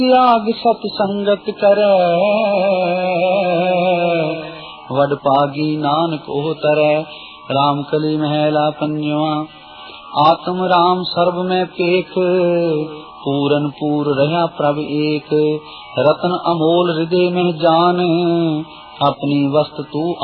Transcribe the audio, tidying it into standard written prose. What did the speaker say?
त्याग सत संगत करे, वड पागी नानक ओह तरै। राम कली महला पंजवा। आत्म राम सर्ब में पेख, पूरन पूर रहा प्रभ एक। रतन अमोल हृदय में जान, अपनी वस्त तू